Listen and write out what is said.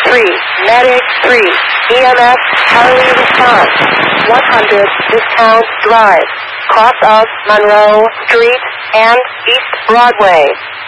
3, Medic 3, EMS Harley response, 100 Discount Drive, cross of Monroe Street and East Broadway.